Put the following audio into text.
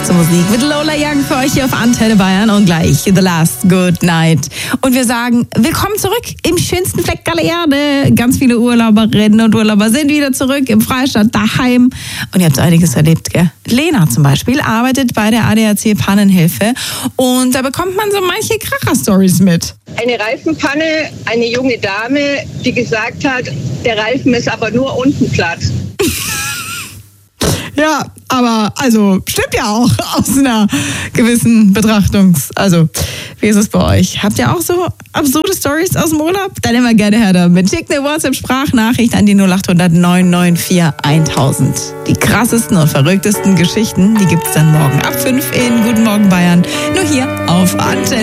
beste Musik mit Lola Young für euch hier auf Antenne Bayern und gleich The Last Good Night. Und wir sagen, willkommen zurück im schönsten Fleck aller Erde. Ganz viele Urlauberinnen und Urlauber sind wieder zurück im Freistaat daheim. Und ihr habt einiges erlebt, gell? Lena zum Beispiel arbeitet bei der ADAC Pannenhilfe und da bekommt man so manche Kracher-Stories mit. Eine Reifenpanne, eine junge Dame, die gesagt hat, der Reifen ist aber nur unten platt. Ja, aber also stimmt ja auch aus einer gewissen wie ist es bei euch? Habt ihr auch so absurde Stories aus dem Urlaub? Dann immer gerne her damit. Schickt eine WhatsApp-Sprachnachricht an die 0800 994 1000. Die krassesten und verrücktesten Geschichten, die gibt's dann morgen ab 5 in Guten Morgen Bayern. Nur hier auf Antenne.